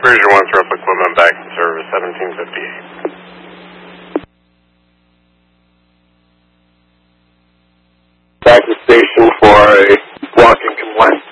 Cruiser 1, Thrupp equipment back in service, 1758. Back to station for a walking complaint.